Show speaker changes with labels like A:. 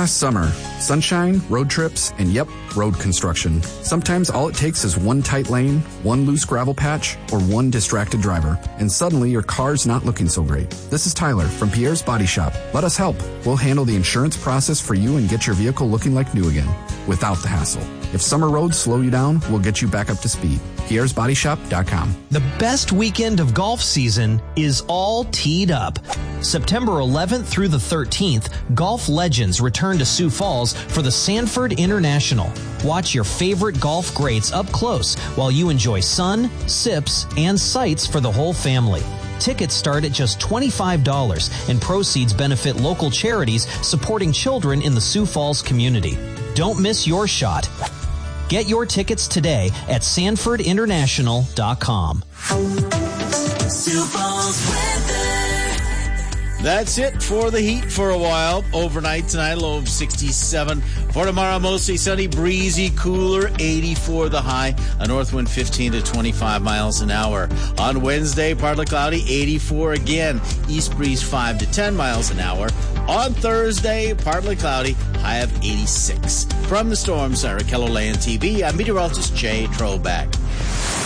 A: last summer. Sunshine, road trips, and yep, road construction. Sometimes all it takes is one tight lane, one loose gravel patch, or one distracted driver, and suddenly your car's not looking so great. This is Tyler from Pierre's Body Shop. Let us help. We'll handle the insurance process for you and get your vehicle looking like new again, without the hassle. If summer roads slow you down, we'll get you back up to speed. Pierre'sBodyShop.com.
B: The best weekend of golf season is all teed up. September 11th through the 13th, golf legends return to Sioux Falls for the Sanford International. Watch your favorite golf greats up close while you enjoy sun, sips, and sights for the whole family. Tickets start at just $25, and proceeds benefit local charities supporting children in the Sioux Falls community. Don't miss your shot. Get your tickets today at SanfordInternational.com.
C: Sioux Falls weather.
D: That's it for the heat for a while. Overnight tonight, low of 67. For tomorrow, mostly sunny, breezy, cooler, 84 the high. A north wind 15 to 25 miles an hour. On Wednesday, partly cloudy, 84 again. East breeze 5 to 10 miles an hour. On Thursday, partly cloudy, high of 86. From the Storm Center, Keller Land TV, I'm meteorologist Jay Troback.